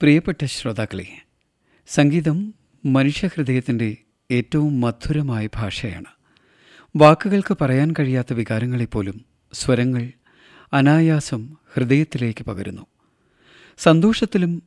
പ്രിയപ്പെട്ട ശ്രോതാക്കളെ, സംഗീതം മനുഷ്യഹൃദയത്തിൻ്റെ ഏറ്റവും മധുരമായ ഭാഷയാണ്. വാക്കുകൾക്ക് പറയാൻ കഴിയാത്ത വികാരങ്ങളെപ്പോലും സ്വരങ്ങൾ അനായാസം ഹൃദയത്തിലേക്ക് പകരുന്നു. സന്തോഷത്തിലും